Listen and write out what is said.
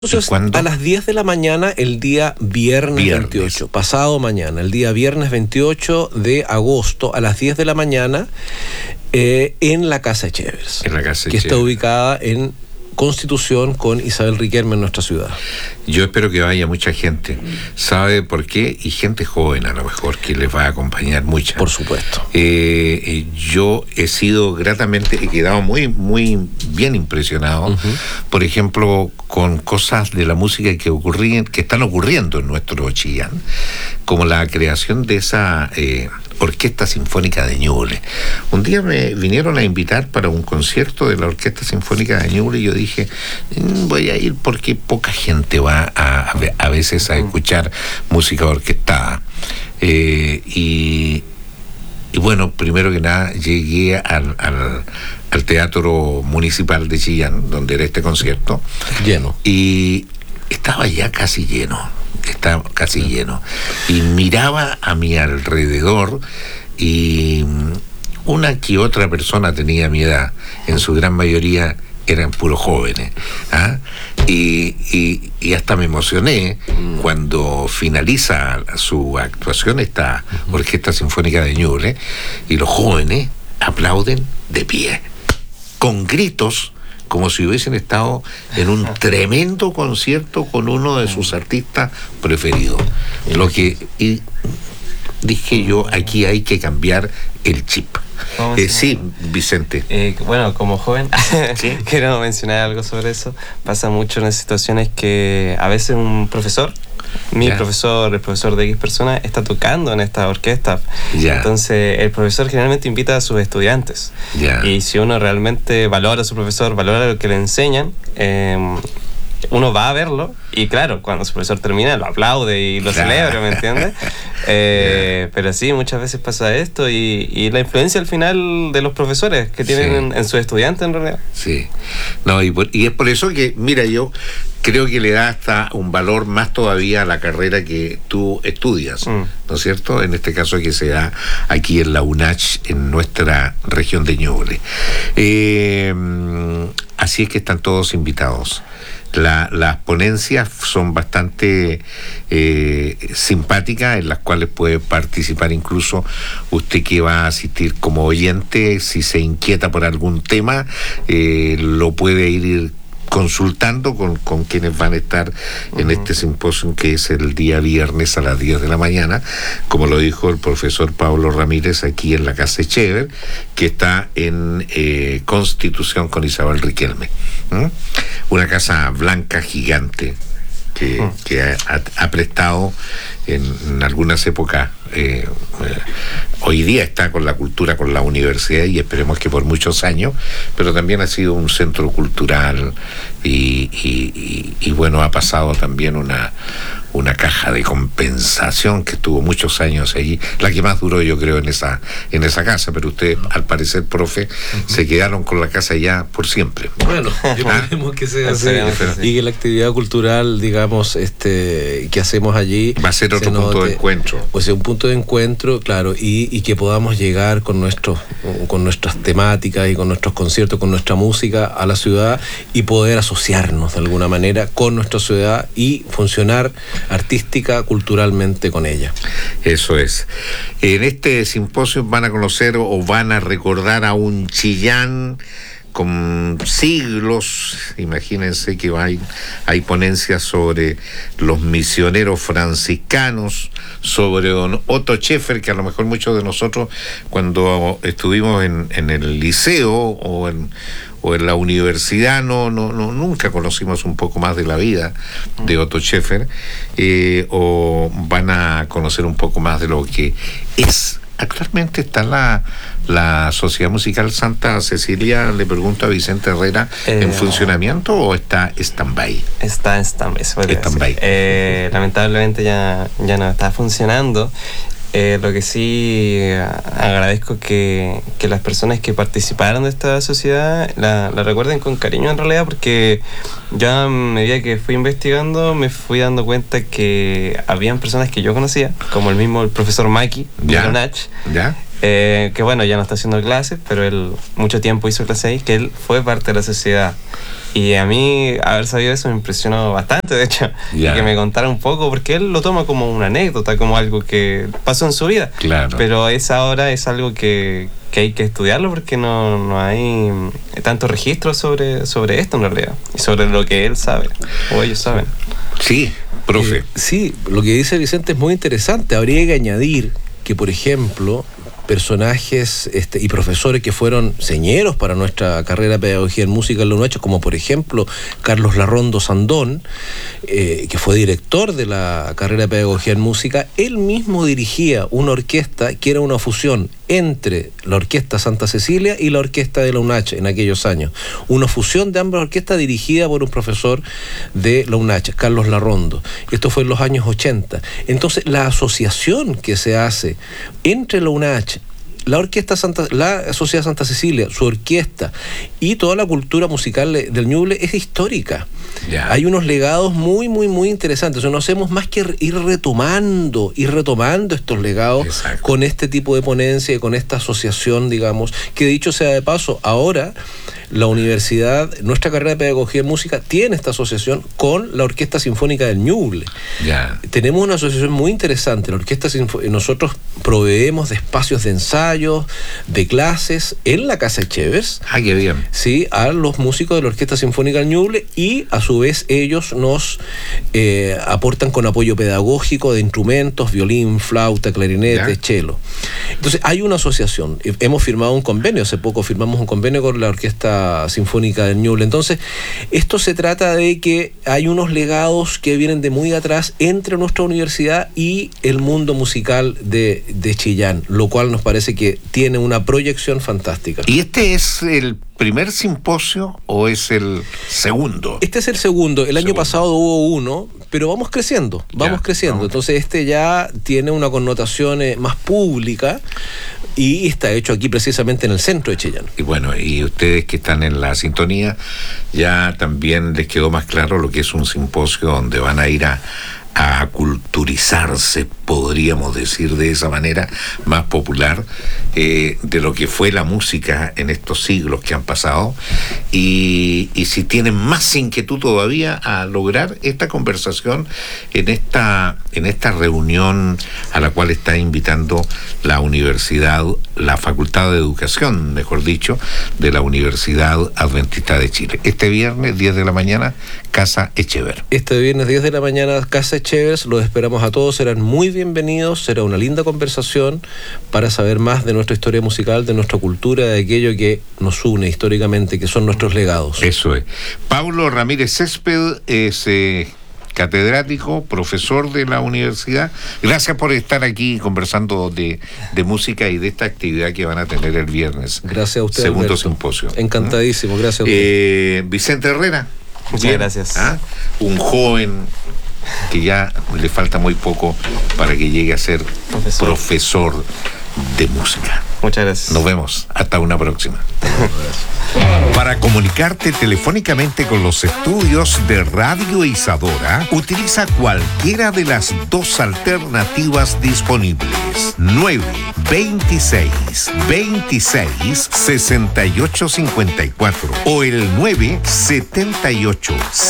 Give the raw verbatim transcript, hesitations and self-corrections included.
¿Cuándo? A las diez de la mañana el día viernes, viernes veintiocho, pasado mañana, el día viernes veintiocho de agosto a las diez de la mañana eh, en la Casa Echevers, en la Casa que Echevers. Está ubicada en Constitución con Isabel Riquelme en nuestra ciudad. Yo espero que vaya mucha gente. ¿Sabe por qué? Y gente joven a lo mejor que les va a acompañar mucha. Por supuesto. Eh, yo he sido gratamente, he quedado muy, muy bien impresionado, uh-huh. por ejemplo, con cosas de la música que ocurrían, que están ocurriendo en nuestro Chillán, como la creación de esa eh, Orquesta Sinfónica de Ñuble. Un día me vinieron a invitar para un concierto de la Orquesta Sinfónica de Ñuble y yo dije, voy a ir porque poca gente va a, a veces a escuchar música orquestada. Eh, y, y bueno, primero que nada llegué al, al, al Teatro Municipal de Chillán, donde era este concierto. Lleno. Y estaba ya casi lleno. Estaba casi lleno. Y miraba a mi alrededor y una que otra persona tenía mi edad. En su gran mayoría eran puros jóvenes. ¿ah? Y, y, y hasta me emocioné mm. cuando finaliza su actuación esta uh-huh. Orquesta Sinfónica de Ñuble y los jóvenes aplauden de pie, con gritos, como si hubiesen estado en un tremendo concierto con uno de sus artistas preferidos. Lo que y dije yo, aquí hay que cambiar el chip. Eh, sí, Vicente. Eh, bueno, como joven, ¿sí? Quiero mencionar algo sobre eso. Pasa mucho en las situaciones que a veces un profesor, mi ya. profesor, el profesor de X persona, está tocando en esta orquesta. Ya. Entonces, el profesor generalmente invita a sus estudiantes. Ya. Y si uno realmente valora a su profesor, valora lo que le enseñan, eh, uno va a verlo y claro, cuando su profesor termina lo aplaude y lo claro. celebra, ¿me entiendes? Eh, yeah. Pero sí, muchas veces pasa esto y, y la influencia al final de los profesores que tienen sí. en, en sus estudiantes en realidad. Sí, no, y, por, y es por eso que, mira, yo creo que le da hasta un valor más todavía a la carrera que tú estudias, mm. ¿no es cierto? En este caso que se da aquí en la UNACH, en nuestra región de Ñuble. Eh, así es que están todos invitados. La, las ponencias son bastante eh, simpáticas, en las cuales puede participar incluso usted que va a asistir como oyente. Si se inquieta por algún tema, eh, lo puede ir consultando con, con quienes van a estar en uh-huh. este simposio, que es el día viernes a las diez de la mañana, como lo dijo el profesor Pablo Ramírez, aquí en la Casa Echevers, que está en eh, Constitución con Isabel Riquelme. ¿Mm? Una casa blanca gigante que, uh-huh. que ha, ha prestado en, en algunas épocas. Eh, eh, hoy día está con la cultura, con la universidad, y esperemos que por muchos años, pero también ha sido un centro cultural y, y, y, y bueno, ha pasado también una una caja de compensación que estuvo muchos años allí, la que más duró yo creo en esa en esa casa, pero usted al parecer, profe, uh-huh. se quedaron con la casa ya por siempre. Bueno, esperemos que sea así y que la actividad cultural, digamos, este que hacemos allí va a ser otro punto note, de encuentro. Pues un punto de encuentro, claro, y, y que podamos llegar con nuestros con nuestras temáticas y con nuestros conciertos, con nuestra música a la ciudad y poder asociarnos de alguna manera con nuestra ciudad y funcionar artística, culturalmente con ella. Eso es. En este simposio van a conocer o van a recordar a un Chillán con siglos. Imagínense que hay, hay ponencias sobre los misioneros franciscanos, sobre don Otto Scheffer, que a lo mejor muchos de nosotros cuando estuvimos en, en el liceo o en o en la universidad no, no, no nunca conocimos un poco más de la vida de Otto Scheffer, eh, o van a conocer un poco más de lo que es. Actualmente está la, la Sociedad Musical Santa Cecilia, le pregunto a Vicente Herrera, eh, ¿en funcionamiento o está stand-by? Está en stand-by, se puede stand-by. decir. Eh, lamentablemente ya, ya no está funcionando. Eh, lo que sí agradezco que, que las personas que participaron de esta sociedad la, la recuerden con cariño en realidad, porque ya a medida que fui investigando me fui dando cuenta que habían personas que yo conocía, como el mismo el profesor Maki de la UNACH, Eh, que bueno, ya no está haciendo clases, pero él mucho tiempo hizo clases ahí, que él fue parte de la sociedad. Y a mí haber sabido eso me impresionó bastante, de hecho, yeah. y que me contara un poco, porque él lo toma como una anécdota, como algo que pasó en su vida. Claro. Pero esa hora es algo que, que hay que estudiarlo porque no, no hay tanto registro sobre, sobre esto en realidad, y sobre lo que él sabe, o ellos saben. Sí, profe. Eh, sí, lo que dice Vicente es muy interesante. Habría que añadir que, por ejemplo, personajes este, y profesores que fueron señeros para nuestra carrera de pedagogía en música en la U N A C, como por ejemplo Carlos Larrondo Sandón, eh, que fue director de la carrera de pedagogía en música. Él mismo dirigía una orquesta que era una fusión entre la Orquesta Santa Cecilia y la Orquesta de la U N A C en aquellos años. Una fusión de ambas orquestas dirigida por un profesor de la U N A C, Carlos Larrondo. Esto fue en los años ochenta. Entonces, la asociación que se hace entre la U N A C, la orquesta Santa, la Sociedad Santa Cecilia, su orquesta y toda la cultura musical del Ñuble es histórica. Yeah. Hay unos legados muy, muy, muy interesantes. O sea, no hacemos más que ir retomando, ir retomando estos legados. Exacto. Con este tipo de ponencia y con esta asociación, digamos, que dicho sea de paso, ahora la universidad, nuestra carrera de pedagogía en música tiene esta asociación con la Orquesta Sinfónica del Ñuble. Yeah. Tenemos una asociación muy interesante. La Orquesta Sinfónica, nosotros proveemos de espacios de ensayo, de clases en la Casa Echevers. Ah, qué bien. Sí, a los músicos de la Orquesta Sinfónica del Ñuble, y a su vez ellos nos eh, aportan con apoyo pedagógico de instrumentos, violín, flauta, clarinete, yeah. cello. Entonces hay una asociación. Hemos firmado un convenio, hace poco firmamos un convenio con la Orquesta Sinfónica del Ñuble. Entonces, esto se trata de que hay unos legados que vienen de muy atrás entre nuestra universidad y el mundo musical de, de Chillán, lo cual nos parece que tiene una proyección fantástica. ¿Y este es el primer simposio o es el segundo? Este es el segundo. El segundo. Año pasado hubo uno, pero vamos creciendo, vamos ya, creciendo. Vamos. Entonces este ya tiene una connotación eh, más pública y está hecho aquí precisamente en el centro de Chillán. Y bueno, y ustedes que están en la sintonía, ya también les quedó más claro lo que es un simposio donde van a ir a a culturizarse, podríamos decir de esa manera más popular, eh, de lo que fue la música en estos siglos que han pasado, y, y si tienen más inquietud todavía a lograr esta conversación en esta, en esta reunión a la cual está invitando la universidad, la Facultad de Educación, mejor dicho, de la Universidad Adventista de Chile. Este viernes, diez de la mañana, Casa Echever. Este viernes, diez de la mañana, Casa Echevers, los esperamos a todos, serán muy bienvenidos, será una linda conversación para saber más de nuestra historia musical, de nuestra cultura, de aquello que nos une históricamente, que son nuestros legados. Eso es. Pablo Ramírez Césped es eh, catedrático, profesor de la universidad. Gracias por estar aquí conversando de, de música y de esta actividad que van a tener el viernes. Gracias a usted, segundo Alberto. Simposio. Encantadísimo, gracias a usted. Eh, Vicente Herrera. Muchas Bien. gracias. ¿Ah? Un joven que ya le falta muy poco para que llegue a ser profesor, profesor de música. Muchas gracias. Nos vemos. Hasta una próxima. Para comunicarte telefónicamente con los estudios de Radio Isadora, utiliza cualquiera de las dos alternativas disponibles. nueve veintiséis veintiséis sesenta y ocho cincuenta y cuatro o el nueve setenta y ocho